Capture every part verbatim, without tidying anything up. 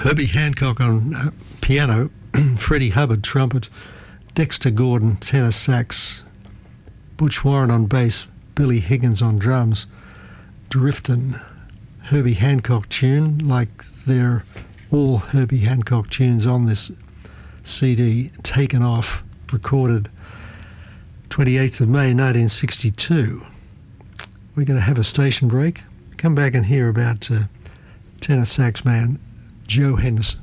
Herbie Hancock on uh, piano, Freddie Hubbard trumpet, Dexter Gordon tenor sax, Butch Warren on bass, Billy Higgins on drums, Driftin', Herbie Hancock tune, like they're all Herbie Hancock tunes on this C D, Taken Off, recorded twenty-eighth of May nineteen sixty-two. We're going to have a station break. Come back and hear about uh, tenor sax man Joe Henderson.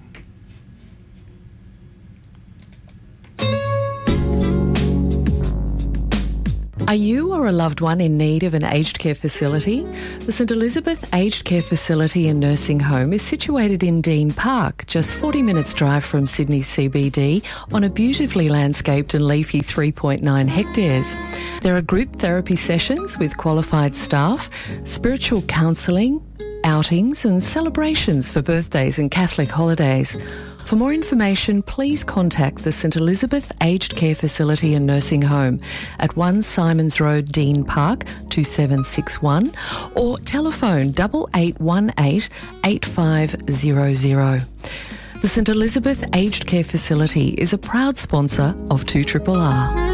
Are you or a loved one in need of an aged care facility? The St Elizabeth Aged Care Facility and Nursing Home is situated in Dean Park, just forty minutes drive from Sydney C B D, on a beautifully landscaped and leafy three point nine hectares. There are group therapy sessions with qualified staff, spiritual counselling, outings and celebrations for birthdays and Catholic holidays. For more information, please contact the St Elizabeth Aged Care Facility and Nursing Home at one Simons Road, Dean Park, two seven six one, or telephone eight eight one eight, eight five zero zero. The St Elizabeth Aged Care Facility is a proud sponsor of two R R R.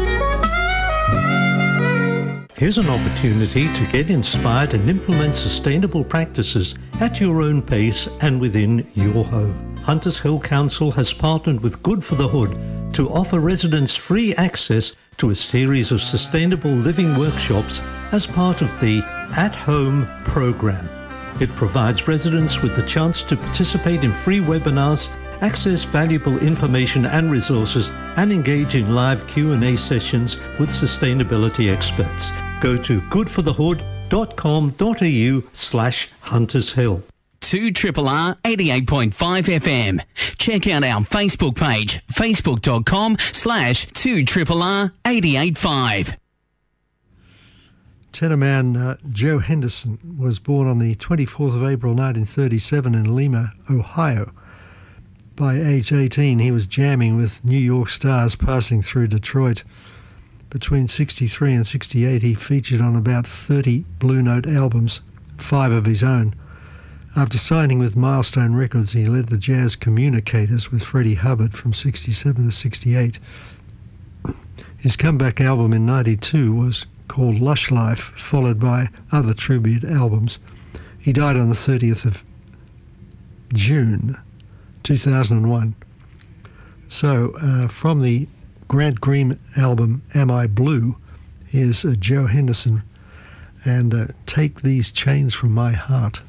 Here's an opportunity to get inspired and implement sustainable practices at your own pace and within your home. Hunters Hill Council has partnered with Good for the Hood to offer residents free access to a series of sustainable living workshops as part of the At Home program. It provides residents with the chance to participate in free webinars, access valuable information and resources, and engage in live Q and A sessions with sustainability experts. Go to goodforthehood.com.au slash Hunters Hill. two R R R eighty-eight point five F M. Check out our Facebook page, facebook.com slash 2RRR 885. Tenor man uh, Joe Henderson was born on the twenty-fourth of April nineteen thirty-seven in Lima, Ohio. By age eighteen, he was jamming with New York stars passing through Detroit. Between sixty-three and sixty-eight, he featured on about thirty Blue Note albums, five of his own. After signing with Milestone Records, he led the Jazz Communicators with Freddie Hubbard from sixty-seven to sixty-eight. His comeback album in ninety-two was called Lush Life, followed by other tribute albums. He died on the thirtieth of June two thousand one. So, uh, from the Grant Green album Am I Blue, here's uh, Joe Henderson and uh, Take These Chains From My Heart.